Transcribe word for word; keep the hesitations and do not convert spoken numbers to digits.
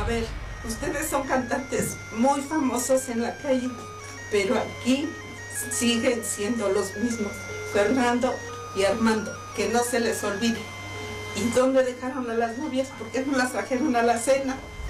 A ver, ustedes son cantantes muy famosos en la calle, pero aquí siguen siendo los mismos, Fernando y Armando, que no se les olvide. ¿Y dónde dejaron a las novias? ¿Por qué no las trajeron a la cena?